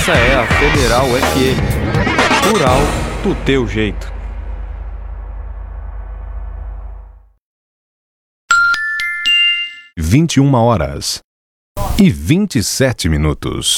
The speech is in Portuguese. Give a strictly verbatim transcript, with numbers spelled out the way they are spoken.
Essa é a Federal F M. Rural do teu jeito. vinte e uma horas e vinte e sete minutos.